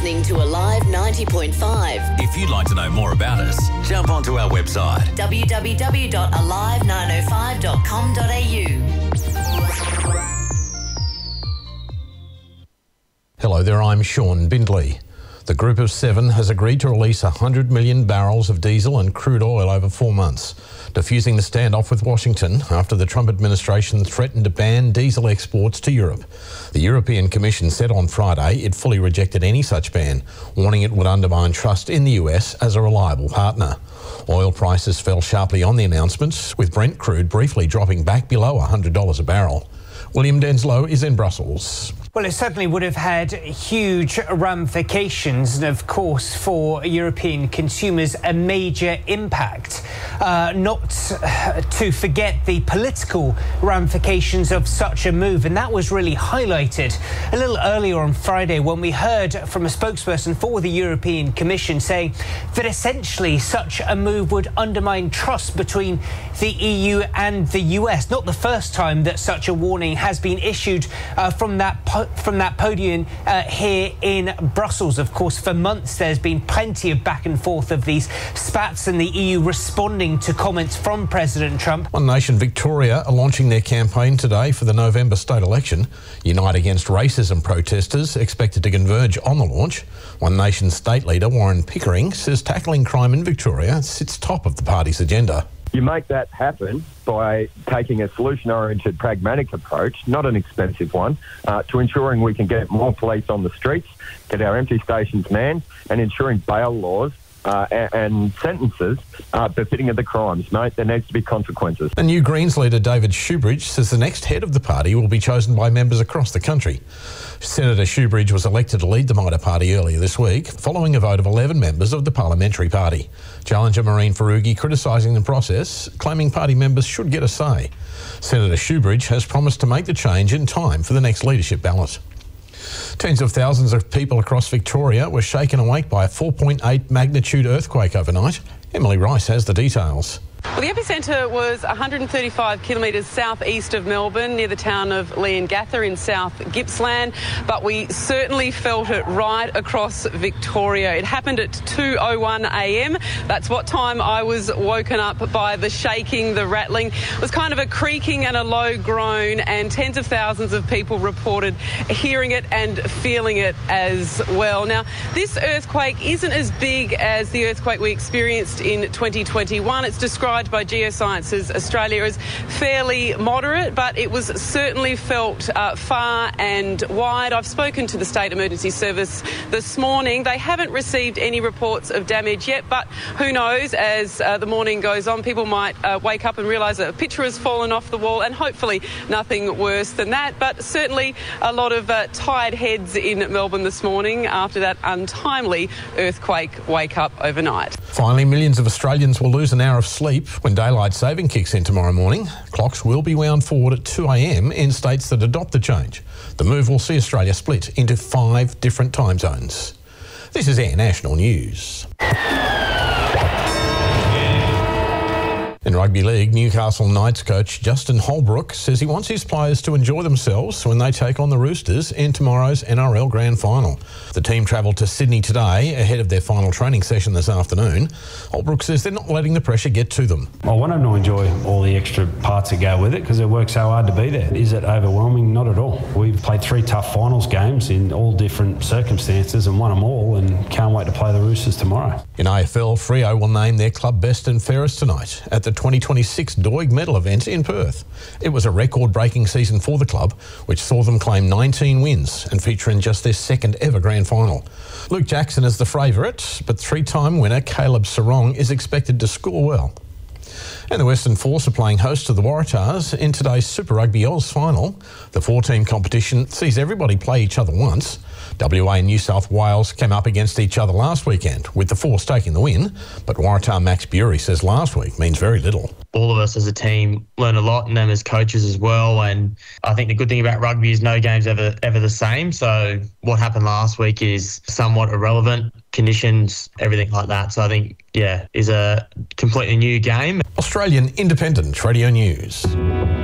listening to Alive 90.5. If you'd like to know more about us, jump onto our website www.alive905.com.au. Hello there, I'm Sean Bindley. The Group of Seven has agreed to release 100 million barrels of diesel and crude oil over 4 months, diffusing the standoff with Washington after the Trump administration threatened to ban diesel exports to Europe. The European Commission said on Friday it fully rejected any such ban, warning it would undermine trust in the US as a reliable partner. Oil prices fell sharply on the announcements, with Brent crude briefly dropping back below $100 a barrel. William Denslow is in Brussels. Well, it certainly would have had huge ramifications and, of course, for European consumers, a major impact. Not to forget the political ramifications of such a move, and that was really highlighted a little earlier on Friday when we heard from a spokesperson for the European Commission saying that essentially such a move would undermine trust between the EU and the US. Not the first time that such a warning has been issued from that podium here in Brussels. Of course, for months there's been plenty of back and forth of these spats and the EU responding to comments from President Trump. One Nation Victoria are launching their campaign today for the November state election. Unite Against Racism protesters expected to converge on the launch. One Nation state leader Warren Pickering says tackling crime in Victoria sits top of the party's agenda. You make that happen by taking a solution-oriented, pragmatic approach, not an expensive one, to ensuring we can get more police on the streets, get our empty stations manned, and ensuring bail laws and sentences befitting of the crimes, mate. There needs to be consequences. The new Greens leader David Shoebridge says the next head of the party will be chosen by members across the country. Senator Shoebridge was elected to lead the minor party earlier this week, following a vote of 11 members of the parliamentary party. Challenger Marine Farugi criticising the process, claiming party members should get a say. Senator Shoebridge has promised to make the change in time for the next leadership ballot. Tens of thousands of people across Victoria were shaken awake by a 4.8 magnitude earthquake overnight. Emily Rice has the details. Well, the epicentre was 135 kilometres southeast of Melbourne, near the town of Leongatha in South Gippsland, but we certainly felt it right across Victoria. It happened at 2:01 a.m. That's what time I was woken up by the shaking, the rattling. It was kind of a creaking and a low groan, and tens of thousands of people reported hearing it and feeling it as well. Now, this earthquake isn't as big as the earthquake we experienced in 2021. It's described by Geosciences Australia as fairly moderate, but it was certainly felt far and wide. I've spoken to the State Emergency Service this morning. They haven't received any reports of damage yet, but who knows, as the morning goes on, people might wake up and realise that a picture has fallen off the wall, and hopefully nothing worse than that. But certainly a lot of tired heads in Melbourne this morning after that untimely earthquake wake-up overnight. Finally, millions of Australians will lose an hour of sleep when daylight saving kicks in tomorrow morning. Clocks will be wound forward at 2 a.m. in states that adopt the change. The move will see Australia split into 5 different time zones. This is Air National News. In rugby league, Newcastle Knights coach Justin Holbrook says he wants his players to enjoy themselves when they take on the Roosters in tomorrow's NRL Grand Final. The team travelled to Sydney today ahead of their final training session this afternoon. Holbrook says they're not letting the pressure get to them. I want them to enjoy all the extra parts that go with it because it works so hard to be there. Is it overwhelming? Not at all. We've played 3 tough finals games in all different circumstances and won them all, and can't wait to play the Roosters tomorrow. In AFL, Freo will name their club best and fairest tonight at the 2026 Doig Medal event in Perth. It was a record-breaking season for the club, which saw them claim 19 wins and feature in just their second ever grand final. Luke Jackson is the favourite, but 3-time winner Caleb Sarong is expected to score well. And the Western Force are playing host to the Waratahs in today's Super Rugby Oz final. The 4-team competition sees everybody play each other once. WA and New South Wales came up against each other last weekend, with the Force taking the win, but Waratah Max Bury says last week means very little. All of us as a team learn a lot, and them as coaches as well, and I think the good thing about rugby is no game's ever the same, so what happened last week is somewhat irrelevant. Conditions, everything like that. So I think, is a completely new game. Australian Independent Radio News.